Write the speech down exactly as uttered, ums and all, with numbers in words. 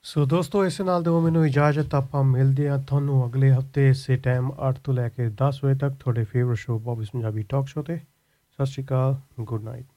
ਸੋ ਦੋਸਤੋ ਇਸ ਨਾਲ ਦਿਓ ਮੈਨੂੰ ਇਜਾਜ਼ਤ ਆਪਾਂ ਮਿਲਦੇ ਹਾਂ ਤੁਹਾਨੂੰ ਅਗਲੇ ਹਫਤੇ ਇਸੇ ਟਾਈਮ ਅੱਠ ਤੋਂ ਲੈ ਕੇ ਦਸ ਵਜੇ ਤੱਕ ਤੁਹਾਡੇ favourite show ਬੌਬੀਜ਼ Punjabi talk show 'ਤੇ ਸਤਿ ਸ਼੍ਰੀ ਅਕਾਲ ਗੁੱਡ ਨਾਈਟ